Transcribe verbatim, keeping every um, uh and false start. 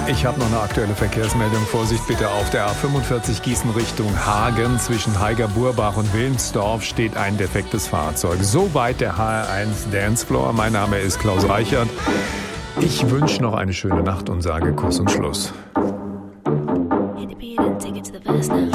Ich habe noch eine aktuelle Verkehrsmeldung. Vorsicht bitte auf der A fünfundvierzig Gießen Richtung Hagen. Zwischen Heiger-Burbach und Wilmsdorf steht ein defektes Fahrzeug. Soweit der H R eins Dancefloor. Mein Name ist Klaus Reichert. Ich wünsche noch eine schöne Nacht und sage Kuss und Schluss. Hit the beat and take it to the verse now.